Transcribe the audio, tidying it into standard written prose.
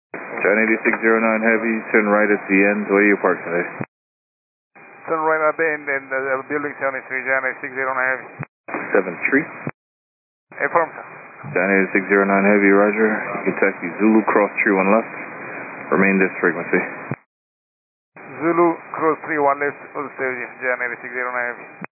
China 8609 Heavy, turn right at the end. Where do you park today? Turn right at the end in the building 73, China 8609 Heavy. 7th Street. Affirm, sir. China 8609 Heavy, roger. You can taxi Zulu, cross 31 left. Remain this frequency. Zulu, cross 31 left, full stage, China 8609 Heavy.